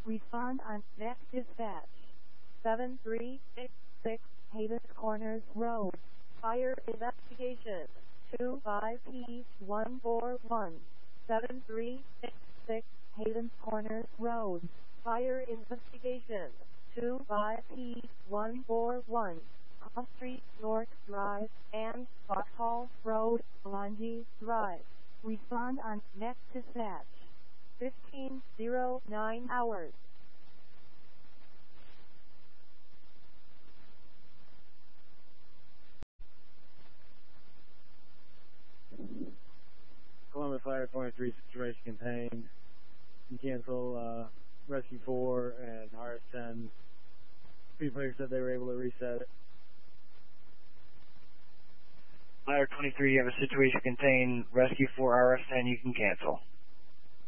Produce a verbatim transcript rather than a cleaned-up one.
Respond on next dispatch. seven three six six Hayden Corners Road. Fire investigation. two five P one four one. seven three six six Hayden Corners Road. Fire investigation. two five P one four one. Hall Street North Drive and Vauxhall Road, Longy Drive. Respond on next dispatch. fifteen oh nine hours. Columbus Fire twenty-three, situation contained. You cancel uh, Rescue four and R S ten. People here said they were able to reset it. Fire twenty-three, you have a situation contained. Rescue four, R S ten, you can cancel.